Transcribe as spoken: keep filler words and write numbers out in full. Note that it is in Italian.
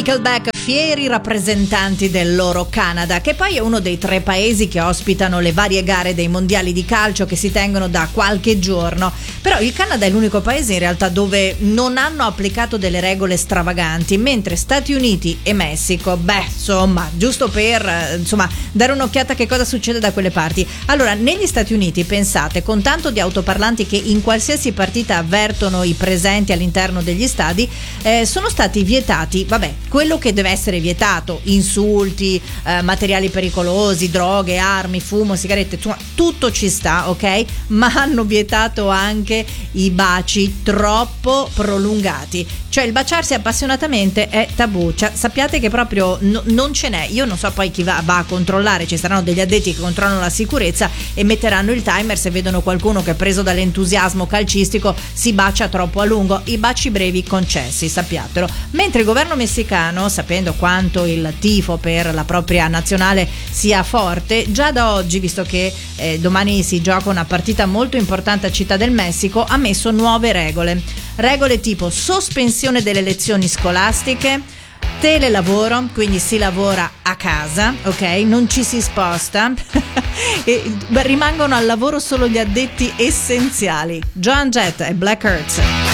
Nickelback, fieri rappresentanti del loro Canada, che poi è uno dei tre paesi che ospitano le varie gare dei mondiali di calcio che si tengono da qualche giorno. Però il Canada è l'unico paese in realtà dove non hanno applicato delle regole stravaganti, mentre Stati Uniti e Messico, beh, insomma, giusto per insomma dare un'occhiata a che cosa succede da quelle parti. Allora, negli Stati Uniti, pensate, con tanto di autoparlanti che in qualsiasi partita avvertono i presenti all'interno degli stadi, eh, sono stati vietati, vabbè, quello che deve essere vietato: insulti, eh, materiali pericolosi, droghe, armi, fumo, sigarette, insomma, tutto ci sta, ok? Ma hanno vietato anche i baci troppo prolungati. Cioè il baciarsi appassionatamente è tabù, cioè, sappiate che proprio no, non ce n'è. Io non so poi chi va, va a controllare, ci saranno degli addetti che controllano la sicurezza e metteranno il timer se vedono qualcuno che, preso dall'entusiasmo calcistico, si bacia troppo a lungo. I baci brevi concessi, sappiatelo. Mentre il governo messicano, sapendo quanto il tifo per la propria nazionale sia forte, già da oggi, visto che eh, domani si gioca una partita molto importante a Città del Messico, ha messo nuove regole. Regole tipo sospensione delle lezioni scolastiche, telelavoro, quindi si lavora a casa, ok? Non ci si sposta e rimangono al lavoro solo gli addetti essenziali. Joan Jett e Black Earth.